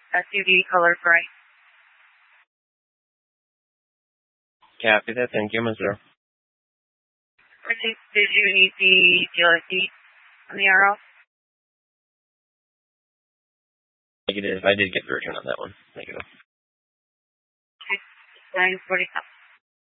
SUV color gray. Copy that. Thank you, Ms. Zero. Did you need the dealer key on the arrow? Negative. I did get the return on that one. Negative. Okay. 947.